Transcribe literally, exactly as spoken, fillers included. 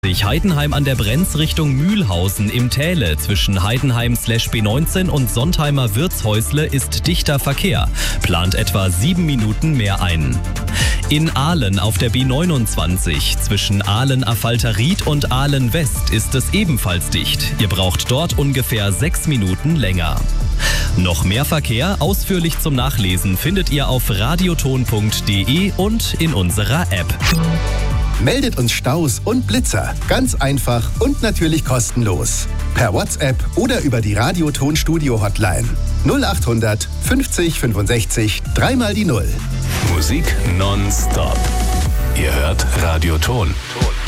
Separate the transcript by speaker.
Speaker 1: Heidenheim an der Brenz Richtung Mühlhausen im Täle zwischen Heidenheim B neunzehn und Sontheimer Wirtshäusle ist dichter Verkehr. Plant etwa sieben Minuten mehr ein. In Ahlen auf der B neunundzwanzig zwischen Ahlen-Affalterried und Ahlen West ist es ebenfalls dicht. Ihr braucht dort ungefähr sechs Minuten länger. Noch mehr Verkehr ausführlich zum Nachlesen findet ihr auf radioton punkt de und in unserer App.
Speaker 2: Meldet uns Staus und Blitzer. Ganz einfach und natürlich kostenlos. Per WhatsApp oder über die Radioton Studio Hotline. null achthundert fünfzig fünfundsechzig dreimal die Null.
Speaker 3: Musik nonstop. Ihr hört Radioton.